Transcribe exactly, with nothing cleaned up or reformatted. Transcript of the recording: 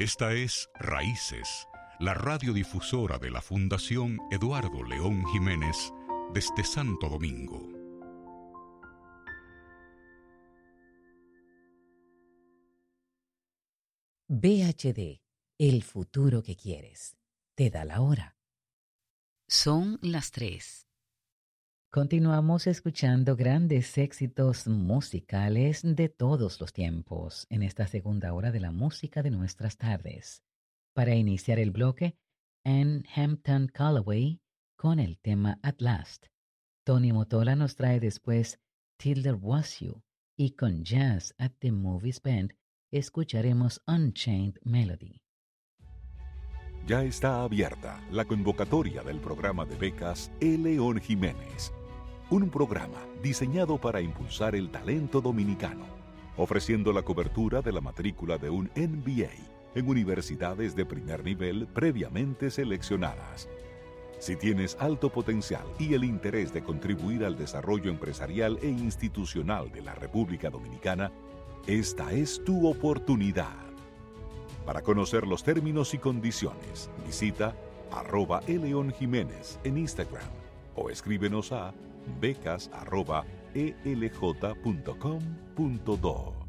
Esta es Raíces, la radiodifusora de la Fundación Eduardo León Jiménez desde Santo Domingo. V H D, el futuro que quieres. Te da la hora. Son las tres. Continuamos escuchando grandes éxitos musicales de todos los tiempos en esta segunda hora de la música de nuestras tardes. Para iniciar el bloque, Ann Hampton Callaway con el tema At Last. Tony Motola nos trae después Till There Was You, y con Jazz at the Movies Band escucharemos Unchained Melody. Ya está abierta la convocatoria del programa de becas E. León Jiménez. Un programa diseñado para impulsar el talento dominicano, ofreciendo la cobertura de la matrícula de un M B A en universidades de primer nivel previamente seleccionadas. Si tienes alto potencial y el interés de contribuir al desarrollo empresarial e institucional de la República Dominicana, esta es tu oportunidad. Para conocer los términos y condiciones, visita arroba eleon jiménez en Instagram o escríbenos a becas arroba elj punto com punto do.